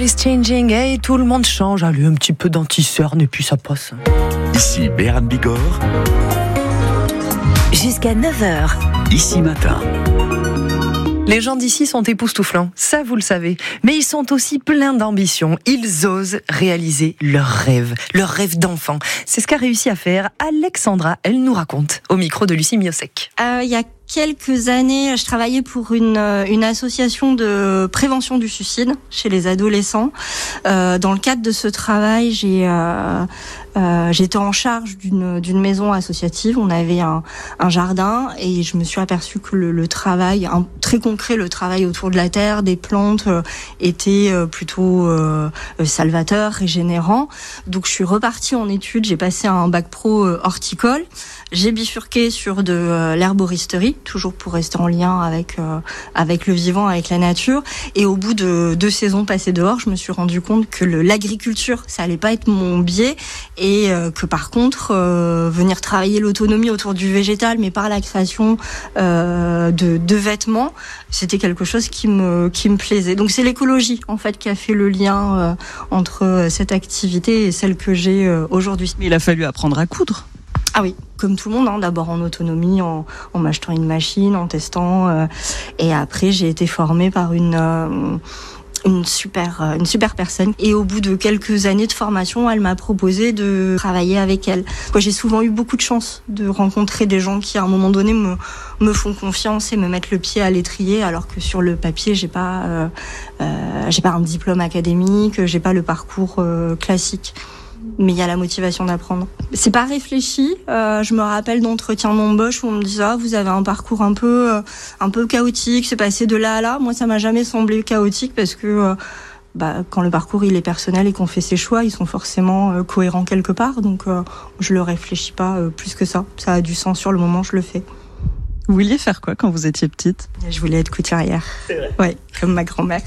It's changing, hey, tout le monde change. Allez, un petit peu d'anti-cerne et puis ça passe. Ici Béarn Bigorre. Jusqu'à 9h. Ici Matin. Les gens d'ici sont époustouflants, ça vous le savez. Mais ils sont aussi pleins d'ambition. Ils osent réaliser leurs rêves d'enfant. C'est ce qu'a réussi à faire Alexandra. Elle nous raconte au micro de Lucie Miosek. Il y a quelques années, je travaillais pour une association de prévention du suicide chez les adolescents. Dans le cadre de ce travail, j'étais en charge d'une maison associative. On avait un jardin et je me suis aperçue que le travail, très concret, le travail autour de la terre, des plantes, était plutôt salvateur, régénérant. Donc je suis repartie en études, j'ai passé un bac pro horticole. J'ai bifurqué sur de l'herboristerie, toujours pour rester en lien avec le vivant, avec la nature. Et au bout de 2 saisons passées dehors, je me suis rendu compte que l'agriculture, ça allait pas être mon biais, et que par contre, venir travailler l'autonomie autour du végétal, mais par la création de vêtements, c'était quelque chose qui me plaisait. Donc c'est l'écologie en fait qui a fait le lien entre cette activité et celle que j'ai aujourd'hui. Mais il a fallu apprendre à coudre. Ah oui, comme tout le monde, d'abord en autonomie, en m'achetant une machine, en testant, et après j'ai été formée par une super personne. Et au bout de quelques années de formation, elle m'a proposé de travailler avec elle. Moi, j'ai souvent eu beaucoup de chance de rencontrer des gens qui, à un moment donné, me font confiance et me mettent le pied à l'étrier, alors que sur le papier, j'ai pas un diplôme académique, j'ai pas le parcours classique. Mais il y a la motivation d'apprendre. C'est pas réfléchi. Je me rappelle d'entretiens d'embauche où on me disait vous avez un parcours un peu chaotique, c'est passé de là à là. Moi, ça m'a jamais semblé chaotique parce que quand le parcours il est personnel et qu'on fait ses choix, ils sont forcément cohérents quelque part. Donc je le réfléchis pas plus que ça. Ça a du sens sur le moment, je le fais. Vous vouliez faire quoi quand vous étiez petite ? Je voulais être couturière. C'est vrai. Ouais, comme ma grand-mère.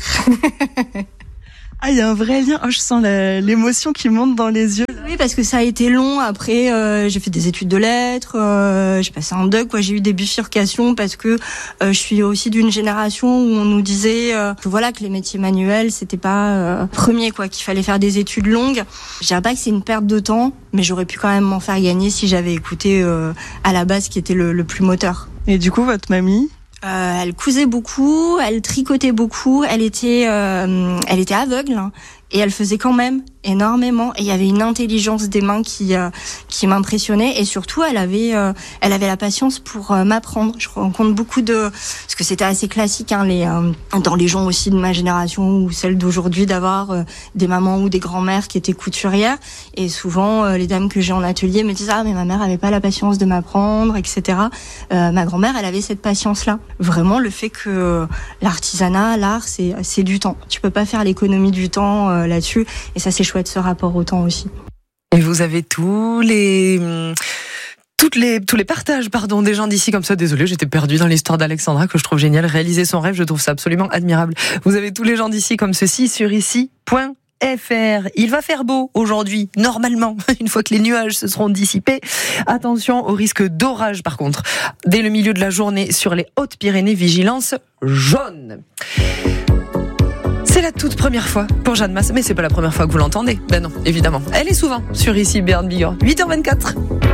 Ah, il y a un vrai lien. Oh, je sens l'émotion qui monte dans les yeux. Oui, parce que ça a été long. Après, j'ai fait des études de lettres, j'ai passé un DUC, j'ai eu des bifurcations parce que je suis aussi d'une génération où on nous disait que les métiers manuels, c'était pas premier, qu'il fallait faire des études longues. Je dirais pas que c'est une perte de temps, mais j'aurais pu quand même m'en faire gagner si j'avais écouté à la base ce qui était le plus moteur. Et du coup, votre mamie ? Elle cousait beaucoup, elle tricotait beaucoup, elle était aveugle, et elle faisait quand même énormément, et il y avait une intelligence des mains qui m'impressionnait, et surtout elle avait la patience pour m'apprendre. Je rencontre beaucoup parce que c'était assez classique dans les gens aussi de ma génération ou celle d'aujourd'hui d'avoir des mamans ou des grand-mères qui étaient couturières, et souvent les dames que j'ai en atelier me disent mais ma mère avait pas la patience de m'apprendre, etc. Ma grand-mère, elle avait cette patience là. Vraiment, le fait que l'artisanat, l'art, c'est du temps. Tu peux pas faire l'économie du temps là-dessus, et ça c'est chouette, ce rapport au temps aussi. Et vous avez tous les partages des gens d'ici comme ça. Désolée, j'étais perdue dans l'histoire d'Alexandra que je trouve géniale. Réaliser son rêve, je trouve ça absolument admirable. Vous avez tous les gens d'ici comme ceci sur ici.fr. Il va faire beau aujourd'hui, normalement, une fois que les nuages se seront dissipés. Attention au risque d'orage par contre. Dès le milieu de la journée sur les Hautes-Pyrénées, vigilance jaune. C'est la toute première fois pour Jeanne Masse, mais c'est pas la première fois que vous l'entendez. Ben non, évidemment. Elle est souvent sur ici Béarn Bigorre. 8h24.